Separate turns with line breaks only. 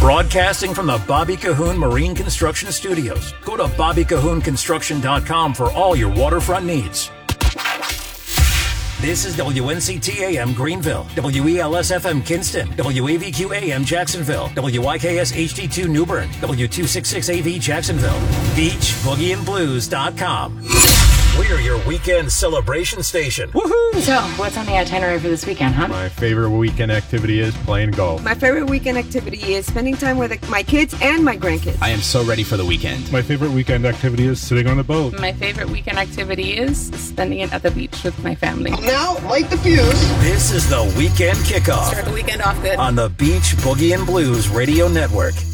Broadcasting from the Bobby Cahoon Marine Construction Studios. Go to BobbyCahoonConstruction.com for all your waterfront needs. This is WNCT-AM Greenville, WELS-FM Kinston, WAVQ-AM Jacksonville, WIKS HD2 New Bern, W266AV Jacksonville, BeachBoogieandBlues.com. We're your weekend celebration station.
Woohoo! So, what's on the itinerary for this weekend, huh?
My favorite weekend activity is playing golf.
My favorite weekend activity is spending time with my kids and my grandkids.
I am so ready for the weekend.
My favorite weekend activity is sitting on the boat.
My favorite weekend activity is spending it at the beach with my family.
Now, light the fuse.
This is the weekend kickoff.
Start the weekend off good.
On the Beach Boogie and Blues Radio Network.